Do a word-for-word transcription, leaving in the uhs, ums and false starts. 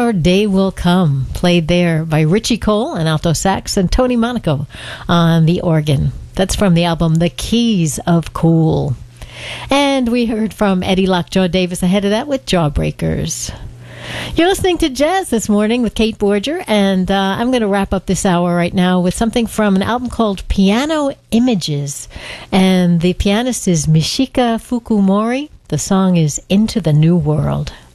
Our Day Will Come, played there by Richie Cole on alto sax and Tony Monaco on the organ. That's from the album The Keys of Cool. And we heard from Eddie Lockjaw Davis ahead of that with Jawbreakers. You're listening to Jazz This Morning with Kate Borger, and uh, I'm going to wrap up this hour right now with something from an album called Piano Images. And the pianist is Mishika Fukumori. The song is Into the New World.